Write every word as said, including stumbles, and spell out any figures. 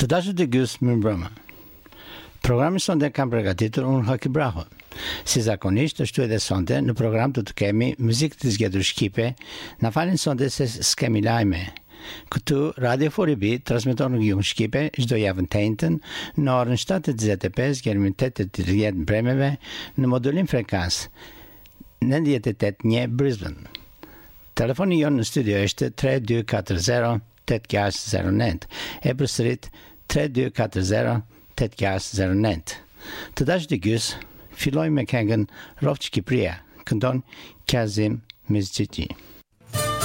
Të dashur të gjysë mirëmbrëma. Programi sonte kam përgatitur unë Haki Braho. Si zakonisht, ashtu edhe sonte, në program të të kemi muzikë të zgjedhur shqipe, na falin sonte se s'kemi lajme. Këtu Radio Foribi transmeton në gjuhën shqipe çdo javë të njëjtën në orën shtatë e njëzet e pesë deri në tetë e tridhjetë bremeve në modulim frekancë nëntëdhjetë e tetë një Brisbane. Telefoni jonë në studio është tre dy katër zero tetë gjashtë zero nëntë. E përsërit tre dy katër zero tetë gjashtë zero nëntë. Të dashur të gjysë, filloj me këngën Roftë Shqipëria, këndon Kazim Mizgjici.